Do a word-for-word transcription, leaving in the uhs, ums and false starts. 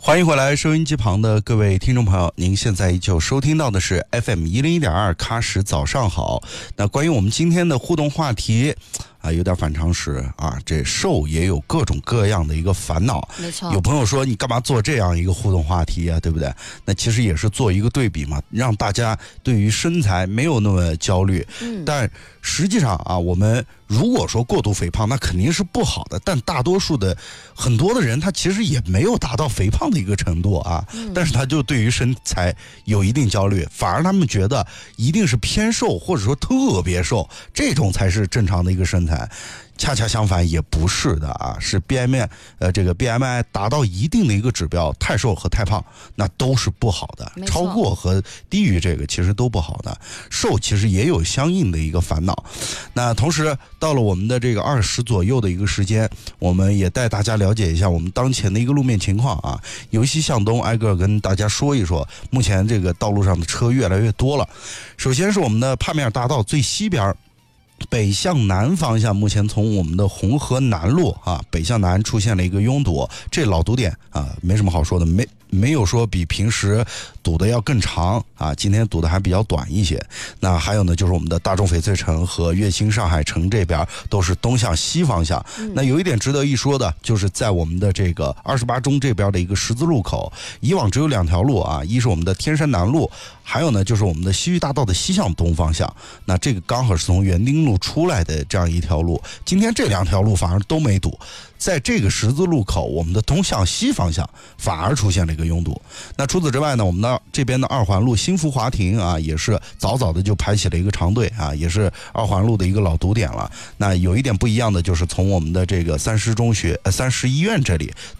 欢迎回来，收音机旁的各位听众朋友，您现在依旧收听到的是 F M 一零一点二喀什早上好。那关于我们今天的互动话题啊，有点反常识啊，这瘦也有各种各样的一个烦恼。 没错， 有朋友说你干嘛做这样一个互动话题啊，对不对？那其实也是做一个对比嘛，让大家对于身材没有那么焦虑。嗯，但实际上啊，我们如果说过度肥胖，那肯定是不好的。但大多数的很多的人，他其实也没有达到肥胖的一个程度啊，嗯、但是他就对于身材有一定焦虑，反而他们觉得一定是偏瘦或者说特别瘦，这种才是正常的一个身材。恰恰相反也不是的啊，是 B M I 呃这个 B M I 达到一定的一个指标，太瘦和太胖那都是不好的，超过和低于这个其实都不好的。瘦其实也有相应的一个烦恼。那同时到了我们的这个二十左右的一个时间，我们也带大家了解一下我们当前的一个路面情况啊。由西向东挨个跟大家说一说，目前这个道路上的车越来越多了。首先是我们的帕米尔大道最西边，北向南方向，目前从我们的红河南路啊北向南出现了一个拥堵，这老堵点啊没什么好说的，没没有说比平时堵的要更长啊，今天堵的还比较短一些。那还有呢，就是我们的大众翡翠城和粤新上海城这边都是东向西方向。嗯、那有一点值得一说的，就是在我们的这个二十八中这边的一个十字路口，以往只有两条路啊，一是我们的天山南路，还有呢就是我们的西域大道的西向东方向。那这个刚好是从园丁路出来的这样一条路，今天这两条路反而都没堵。在这个十字路口，我们的东向西方向反而出现了一个拥堵。那除此之外呢，我们的这边的二环路新福华庭啊，也是早早的就排起了一个长队啊，也是二环路的一个老堵点了。那有一点不一样的就是从我们的这个三师中学、呃三师医院这里